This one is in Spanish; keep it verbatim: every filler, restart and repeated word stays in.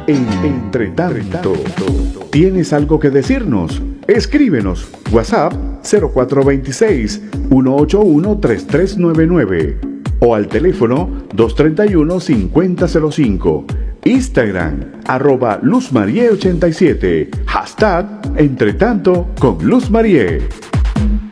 Entre tanto, ¿tienes algo que decirnos? Escríbenos WhatsApp cero cuatro dos seis, uno ocho uno, tres tres nueve nueve o al teléfono dos tres uno, cinco cero cero cinco. Instagram arroba Luz Marie ochenta y siete. Hashtag Entre tanto con Luz Marie.